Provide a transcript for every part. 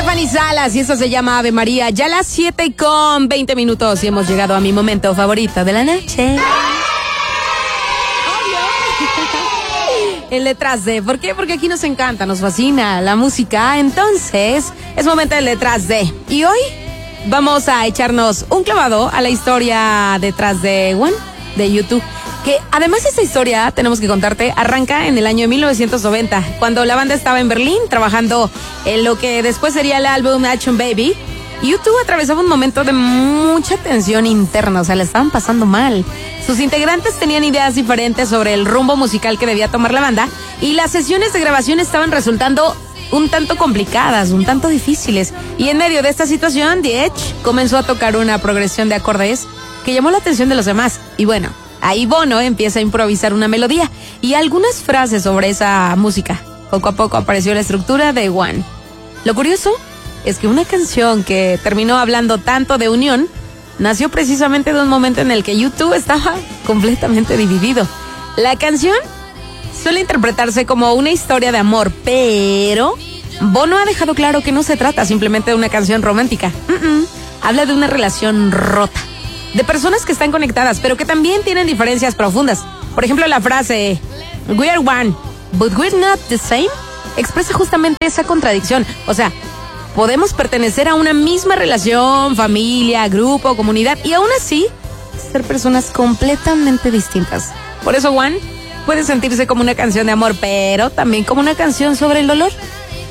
Stephanie Salas y eso se llama Ave María. Ya las 7:20 y hemos llegado a mi momento favorito de la noche. El Detrás de. ¿Por qué? Porque aquí nos encanta, nos fascina la música. Entonces, es momento del Detrás de. Y hoy vamos a echarnos un clavado a la historia detrás de One, de YouTube. Que además esta historia, tenemos que contarte, arranca en el año de 1990, cuando la banda estaba en Berlín trabajando en lo que después sería el álbum Action Baby. YouTube atravesaba un momento de mucha tensión interna, o sea, la estaban pasando mal. Sus integrantes tenían ideas diferentes sobre el rumbo musical que debía tomar la banda y las sesiones de grabación estaban resultando un tanto complicadas, un tanto difíciles. Y en medio de esta situación, The Edge comenzó a tocar una progresión de acordes que llamó la atención de los demás. Y bueno, ahí Bono empieza a improvisar una melodía y algunas frases sobre esa música. Poco a poco apareció la estructura de One. Lo curioso es que una canción que terminó hablando tanto de unión nació precisamente de un momento en el que YouTube estaba completamente dividido. La canción suele interpretarse como una historia de amor, pero Bono ha dejado claro que no se trata simplemente de una canción romántica. Habla de una relación rota, de personas que están conectadas, pero que también tienen diferencias profundas. Por ejemplo, la frase "We are one, but we're not the same" expresa justamente esa contradicción. O sea, podemos pertenecer a una misma relación, familia, grupo, comunidad, y aún así ser personas completamente distintas. Por eso One puede sentirse como una canción de amor, pero también como una canción sobre el dolor,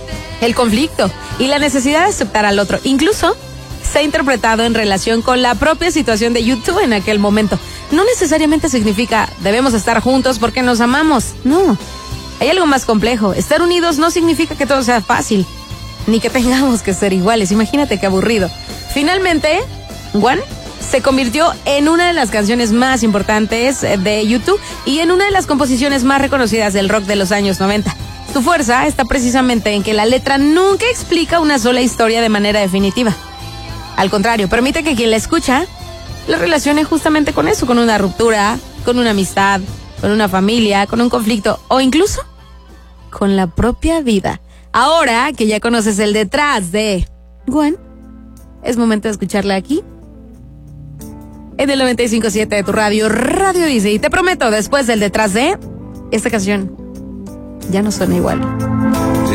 el conflicto y la necesidad de aceptar al otro. Incluso se ha interpretado en relación con la propia situación de YouTube en aquel momento. No necesariamente significa debemos estar juntos porque nos amamos. No, hay algo más complejo. Estar unidos no significa que todo sea fácil, ni que tengamos que ser iguales. Imagínate qué aburrido. Finalmente, One se convirtió en una de las canciones más importantes de YouTube y en una de las composiciones más reconocidas del rock de los años 90. Su fuerza está precisamente en que la letra nunca explica una sola historia de manera definitiva. Al contrario, permite que quien la escucha la relacione justamente con eso, con una ruptura, con una amistad, con una familia, con un conflicto o incluso con la propia vida. Ahora que ya conoces el detrás de One, es momento de escucharla aquí en el 95.7 de tu radio, Radio Disney. Y te prometo, después del detrás de, esta canción ya no suena igual.